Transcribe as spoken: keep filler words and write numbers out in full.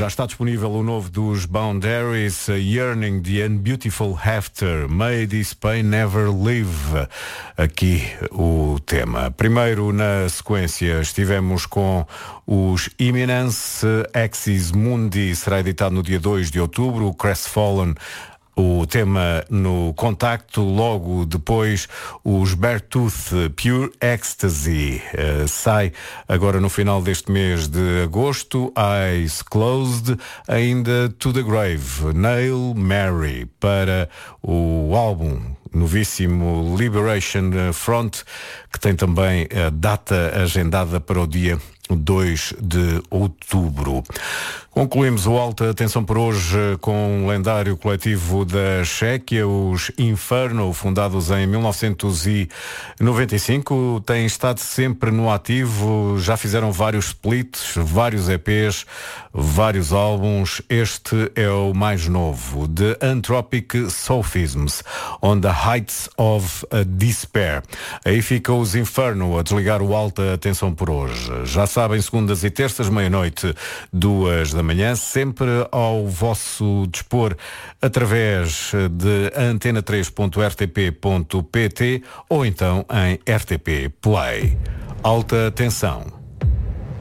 já está disponível o novo dos Boundaries, Yearning the Unbeautiful After, May This Pain Never Live. Aqui o tema. Primeiro, na sequência, estivemos com os Imminence, Axis Mundi, será editado no dia dois de outubro, o Crestfallen, o tema no Contacto, logo depois os Beartooth, Pure Ecstasy, uh, sai agora no final deste mês de agosto, Eyes Closed, ainda To The Grave, Nail Mary, para o álbum novíssimo Liberation Front, que tem também a data agendada para o dia dois de outubro. Concluímos o Alta Atenção por hoje com um lendário coletivo da Chequia, os Inferno, fundados em mil novecentos e noventa e cinco, têm estado sempre no ativo, já fizeram vários splits, vários E Ps, vários álbuns. Este é o mais novo, The Anthropic Sophisms, On the Heights of Despair. Aí ficam os Inferno a desligar o Alta Atenção por hoje. Já sabem, segundas e terças, meia-noite, duas da manhã, sempre ao vosso dispor através de antena três ponto r t p ponto p t ou então em R T P Play. Alta Atenção.